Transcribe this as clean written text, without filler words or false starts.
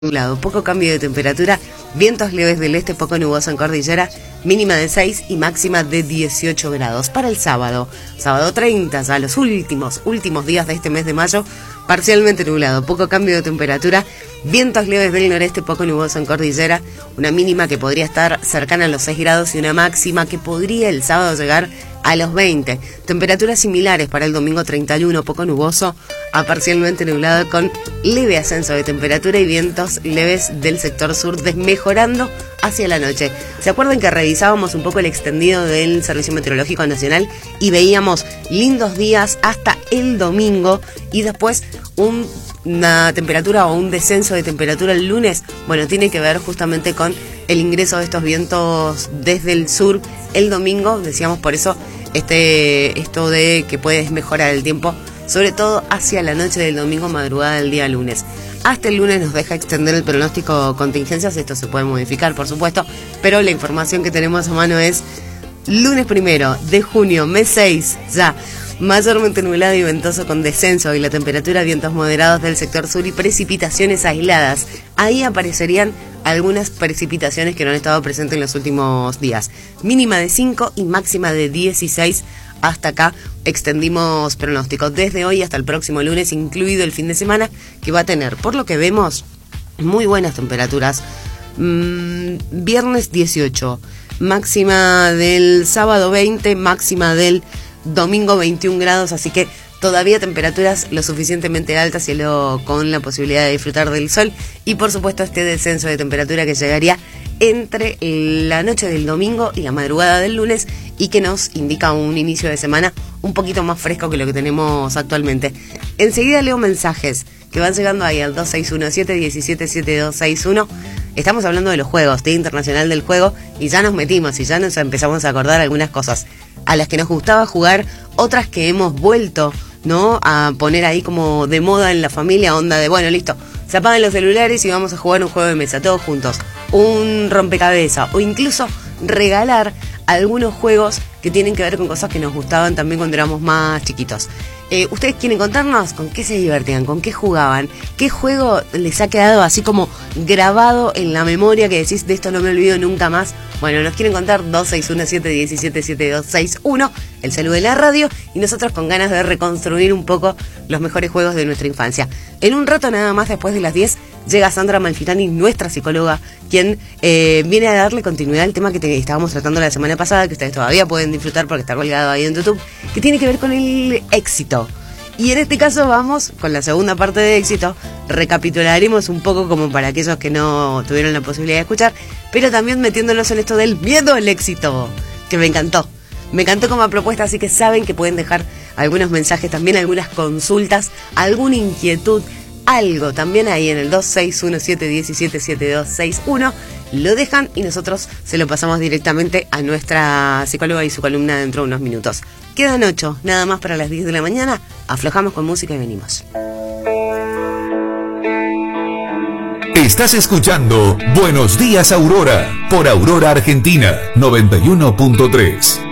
Nublado, poco cambio de temperatura, vientos leves del este, poco nuboso en cordillera, mínima de 6 y máxima de 18 grados. Para el sábado 30, ya los últimos días de este mes de mayo, parcialmente nublado, poco cambio de temperatura, vientos leves del noreste, poco nuboso en cordillera, una mínima que podría estar cercana a los 6 grados y una máxima que podría el sábado llegar a los 20. Temperaturas similares para el domingo 31, poco nuboso a parcialmente nublado con leve ascenso de temperatura y vientos leves del sector sur desmejorando hacia la noche. ¿Se acuerdan que revisábamos un poco el extendido del Servicio Meteorológico Nacional y veíamos lindos días hasta el domingo y después una temperatura o un descenso de temperatura el lunes? Bueno, tiene que ver justamente con el ingreso de estos vientos desde el sur el domingo. Decíamos por eso esto de que puedes mejorar el tiempo, sobre todo hacia la noche del domingo, madrugada del día lunes. Hasta el lunes nos deja extender el pronóstico contingencias, esto se puede modificar por supuesto, pero la información que tenemos a mano es lunes 1 de junio, mes 6, ya mayormente nublado y ventoso con descenso y la temperatura, vientos moderados del sector sur y precipitaciones aisladas. Ahí aparecerían algunas precipitaciones que no han estado presentes en los últimos días. Mínima de 5 y máxima de 16. Hasta acá extendimos pronósticos desde hoy hasta el próximo lunes, incluido el fin de semana, que va a tener, por lo que vemos, muy buenas temperaturas. Viernes 18, máxima del sábado 20, máxima del domingo 21 grados, así que todavía temperaturas lo suficientemente altas, cielo con la posibilidad de disfrutar del sol y por supuesto este descenso de temperatura que llegaría entre la noche del domingo y la madrugada del lunes y que nos indica un inicio de semana un poquito más fresco que lo que tenemos actualmente. Enseguida leo mensajes que van llegando ahí al 2617177261. Estamos hablando de los juegos, Día Internacional del Juego, y ya nos metimos y ya nos empezamos a acordar algunas cosas a las que nos gustaba jugar, otras que hemos vuelto, ¿no?, a poner ahí como de moda en la familia, onda de, bueno, listo, se apagan los celulares y vamos a jugar un juego de mesa, todos juntos, un rompecabezas, o incluso regalar algunos juegos que tienen que ver con cosas que nos gustaban también cuando éramos más chiquitos. ¿Ustedes quieren contarnos con qué se divertían, con qué jugaban? ¿Qué juego les ha quedado así como grabado en la memoria que decís, de esto no me olvido nunca más? Bueno, nos quieren contar 2617177261, el saludo de la radio, y nosotros con ganas de reconstruir un poco los mejores juegos de nuestra infancia. En un rato nada más, después de las 10, llega Sandra Malfitani, nuestra psicóloga, quien viene a darle continuidad al tema que estábamos tratando la semana pasada, que ustedes todavía pueden disfrutar porque está colgado ahí en YouTube, que tiene que ver con el éxito. Y en este caso vamos con la segunda parte de éxito. Recapitularemos un poco como para aquellos que no tuvieron la posibilidad de escuchar, pero también metiéndonos en esto del miedo al éxito, que me encantó. Me encantó como propuesta, así que saben que pueden dejar algunos mensajes, también algunas consultas, alguna inquietud, algo también ahí en el 2617177261. Lo dejan y nosotros se lo pasamos directamente a nuestra psicóloga y su columna dentro de unos minutos. Quedan 8, nada más para las 10 de la mañana. Aflojamos con música y venimos. Estás escuchando Buenos Días Aurora por Aurora Argentina 91.3.